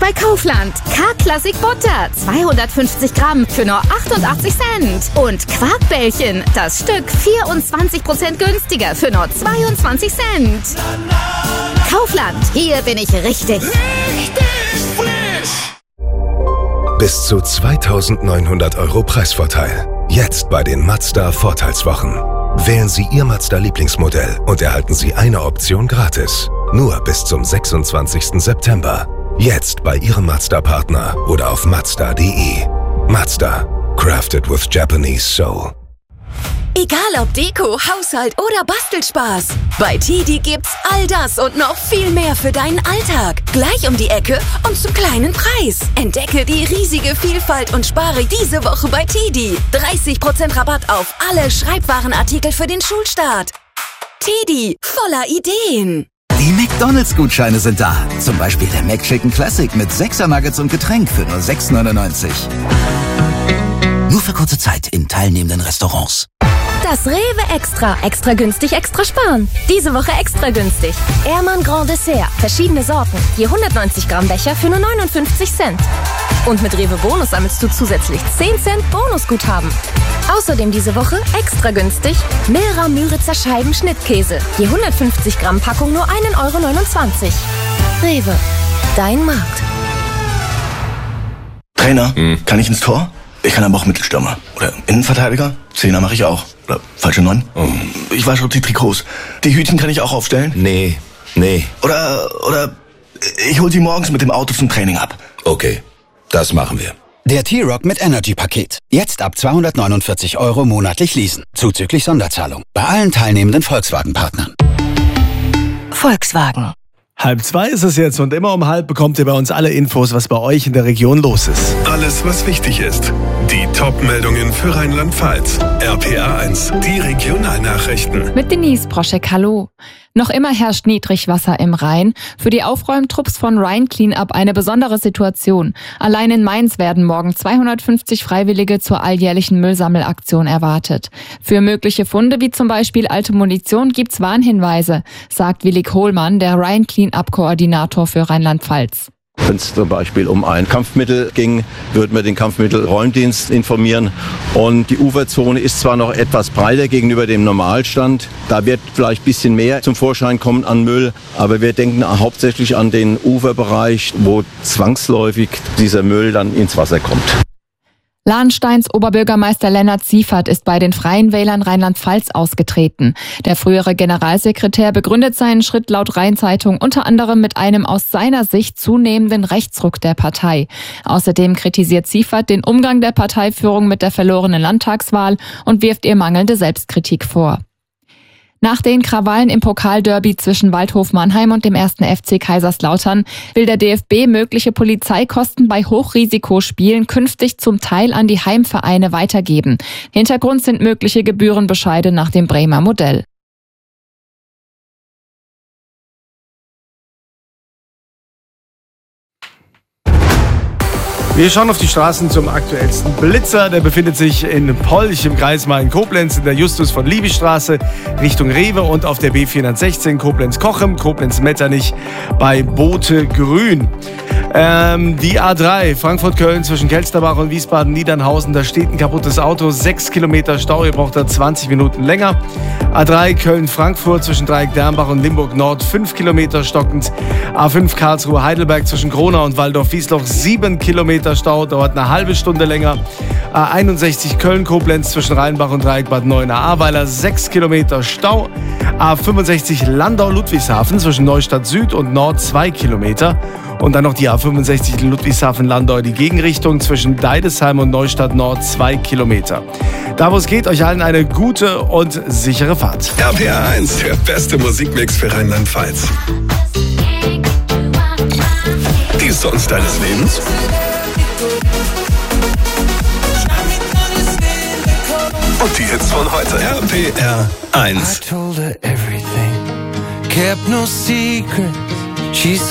bei Kaufland. K-Classic Butter, 250 Gramm für nur 88 Cent. Und Quarkbällchen, das Stück 24% günstiger für nur 22 Cent. Kaufland, hier bin ich richtig. Bis zu 2.900 € Preisvorteil. Jetzt bei den Mazda Vorteilswochen. Wählen Sie Ihr Mazda-Lieblingsmodell und erhalten Sie eine Option gratis. Nur bis zum 26. September. Jetzt bei Ihrem Mazda-Partner oder auf Mazda.de. Mazda. Crafted with Japanese soul. Egal ob Deko, Haushalt oder Bastelspaß. Bei TIDI gibt's all das und noch viel mehr für deinen Alltag. Gleich um die Ecke und zum kleinen Preis. Entdecke die riesige Vielfalt und spare diese Woche bei TIDI. 30% Rabatt auf alle Schreibwarenartikel für den Schulstart. TIDI, voller Ideen. Die McDonalds-Gutscheine sind da. Zum Beispiel der McChicken Classic mit 6er Nuggets und Getränk für nur 6,99 €. Nur für kurze Zeit in teilnehmenden Restaurants. Das Rewe Extra. Extra günstig, extra sparen. Diese Woche extra günstig. Ehrmann Grand Dessert. Verschiedene Sorten. Je 190 Gramm Becher für nur 59 Cent. Und mit Rewe Bonus sammelst du zusätzlich 10 Cent Bonusguthaben. Außerdem diese Woche extra günstig Milra Müritzer Scheiben Schnittkäse. Je 150 Gramm Packung nur 1,29 €. Rewe. Dein Markt. Trainer, kann ich ins Tor? Ich kann aber auch Mittelstürmer. Oder Innenverteidiger? Zehner mache ich auch. Oder falsche 9? Ich wasche die Trikots. Die Hütchen kann ich auch aufstellen? Nee. Oder ich hol sie morgens mit dem Auto zum Training ab. Okay, das machen wir. Der T-Rock mit Energy-Paket. Jetzt ab 249 € monatlich leasen. Zuzüglich Sonderzahlung. Bei allen teilnehmenden Volkswagen-Partnern. Volkswagen. 1:30 ist es jetzt und immer um 1:30 bekommt ihr bei uns alle Infos, was bei euch in der Region los ist. Alles, was wichtig ist. Die Top-Meldungen für Rheinland-Pfalz. RPA 1, die Regionalnachrichten. Mit Denise Broschek, hallo. Noch immer herrscht Niedrigwasser im Rhein. Für die Aufräumtrupps von Rhein Cleanup eine besondere Situation. Allein in Mainz werden morgen 250 Freiwillige zur alljährlichen Müllsammelaktion erwartet. Für mögliche Funde wie zum Beispiel alte Munition gibt's Warnhinweise, sagt Willi Kohlmann, der Rhein Cleanup-Koordinator für Rheinland-Pfalz. Wenn es zum Beispiel um ein Kampfmittel ging, würden wir den Kampfmittelräumdienst informieren. Und die Uferzone ist zwar noch etwas breiter gegenüber dem Normalstand. Da wird vielleicht ein bisschen mehr zum Vorschein kommen an Müll. Aber wir denken hauptsächlich an den Uferbereich, wo zwangsläufig dieser Müll dann ins Wasser kommt. Lahnsteins Oberbürgermeister Lennart Siefert ist bei den Freien Wählern Rheinland-Pfalz ausgetreten. Der frühere Generalsekretär begründet seinen Schritt laut Rhein-Zeitung unter anderem mit einem aus seiner Sicht zunehmenden Rechtsruck der Partei. Außerdem kritisiert Siefert den Umgang der Parteiführung mit der verlorenen Landtagswahl und wirft ihr mangelnde Selbstkritik vor. Nach den Krawallen im Pokalderby zwischen Waldhof Mannheim und dem 1. FC Kaiserslautern will der DFB mögliche Polizeikosten bei Hochrisikospielen künftig zum Teil an die Heimvereine weitergeben. Hintergrund sind mögliche Gebührenbescheide nach dem Bremer Modell. Wir schauen auf die Straßen zum aktuellsten Blitzer. Der befindet sich in Polch im Kreis Main-Koblenz in der Justus-von-Liebig-Straße Richtung Rewe und auf der B416 Koblenz-Kochem, Koblenz-Metternich bei Bote-Grün. Die A3 Frankfurt-Köln zwischen Kelsterbach und Wiesbaden-Niedernhausen, da steht ein kaputtes Auto, 6 Kilometer Stau, ihr braucht da 20 Minuten länger. A3 Köln-Frankfurt zwischen Dreieck-Dernbach und Limburg-Nord, 5 Kilometer stockend. A5 Karlsruhe-Heidelberg zwischen Kronau und Waldorf-Wiesloch, 7 Kilometer Stau, dauert eine halbe Stunde länger. A61 Köln-Koblenz zwischen Rheinbach und Dreieck-Bad Neuenahr-Ahrweiler, 6 Kilometer Stau. A65 Landau-Ludwigshafen zwischen Neustadt Süd und Nord, 2 Kilometer. Und dann noch die A65 Ludwigshafen-Landau, die Gegenrichtung zwischen Deidesheim und Neustadt Nord, 2 Kilometer. Da wo es geht, euch allen eine gute und sichere Fahrt. RPA 1, der beste Musikmix für Rheinland-Pfalz. Die Songs deines Lebens. Und die Hits von heute. RPR 1.